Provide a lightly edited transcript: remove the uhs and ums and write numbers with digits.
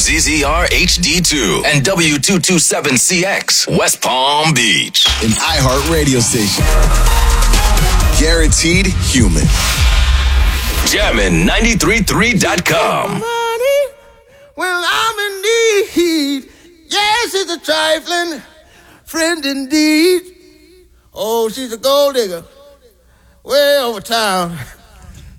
WZZR HD2 and W227CX, West Palm Beach. An iHeart radio station. Guaranteed human. Jammin'93.3.com. Money, when I'm in need. Yes, it's a trifling friend indeed. Oh, she's a gold digger way over town.